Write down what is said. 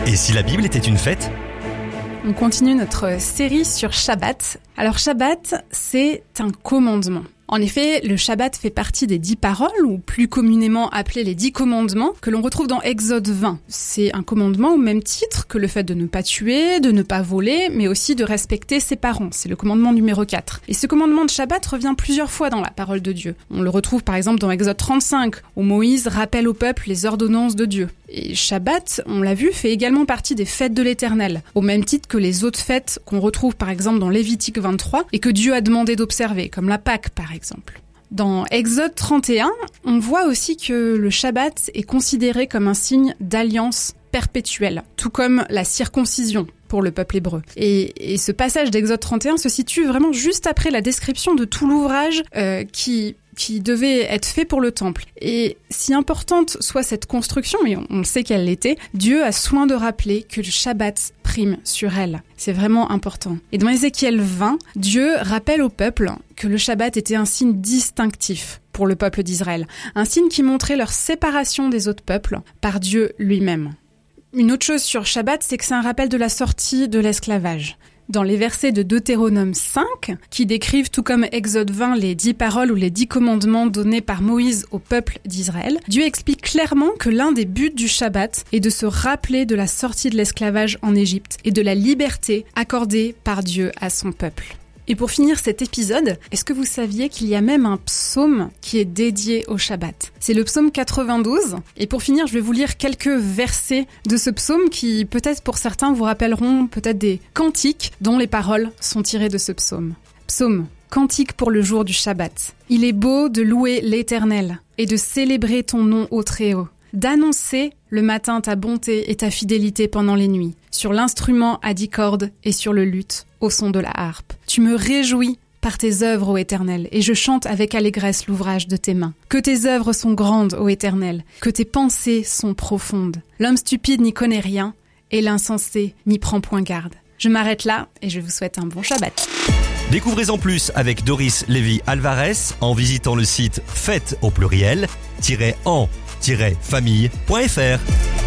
Et si la Bible était une fête ? On continue notre série sur Shabbat. Alors Shabbat, c'est un commandement. En effet, le Shabbat fait partie des 10 paroles, ou plus communément appelées les 10 commandements, que l'on retrouve dans Exode 20. C'est un commandement au même titre que le fait de ne pas tuer, de ne pas voler, mais aussi de respecter ses parents. C'est le commandement numéro 4. Et ce commandement de Shabbat revient plusieurs fois dans la parole de Dieu. On le retrouve par exemple dans Exode 35, où Moïse rappelle au peuple les ordonnances de Dieu. Et Shabbat, on l'a vu, fait également partie des fêtes de l'Éternel, au même titre que les autres fêtes qu'on retrouve par exemple dans Lévitique 23 et que Dieu a demandé d'observer, comme la Pâque par exemple. Dans Exode 31, on voit aussi que le Shabbat est considéré comme un signe d'alliance perpétuelle, tout comme la circoncision pour le peuple hébreu. Et ce passage d'Exode 31 se situe vraiment juste après la description de tout l'ouvrage qui devait être fait pour le temple. Et si importante soit cette construction, et on sait qu'elle l'était, Dieu a soin de rappeler que le Shabbat prime sur elle. C'est vraiment important. Et dans Ézéchiel 20, Dieu rappelle au peuple que le Shabbat était un signe distinctif pour le peuple d'Israël, un signe qui montrait leur séparation des autres peuples par Dieu lui-même. Une autre chose sur Shabbat, c'est que c'est un rappel de la sortie de l'esclavage. Dans les versets de Deutéronome 5, qui décrivent tout comme Exode 20 les 10 paroles ou les 10 commandements donnés par Moïse au peuple d'Israël, Dieu explique clairement que l'un des buts du Shabbat est de se rappeler de la sortie de l'esclavage en Égypte et de la liberté accordée par Dieu à son peuple. Et pour finir cet épisode, est-ce que vous saviez qu'il y a même un psaume qui est dédié au Shabbat ? C'est le psaume 92. Et pour finir, je vais vous lire quelques versets de ce psaume qui, peut-être pour certains, vous rappelleront peut-être des cantiques dont les paroles sont tirées de ce psaume. Psaume, cantique pour le jour du Shabbat. Il est beau de louer l'Éternel et de célébrer ton nom au Très-Haut, d'annoncer le matin ta bonté et ta fidélité pendant les nuits, sur l'instrument à 10 cordes et sur le luth, au son de la harpe. Tu me réjouis par tes œuvres, ô Éternel, et je chante avec allégresse l'ouvrage de tes mains. Que tes œuvres sont grandes, ô Éternel, que tes pensées sont profondes. L'homme stupide n'y connaît rien, et l'insensé n'y prend point garde. Je m'arrête là, et je vous souhaite un bon Shabbat. Découvrez en plus avec Doris Lévy Alvarez en visitant le site fête au pluriel-en-famille.fr.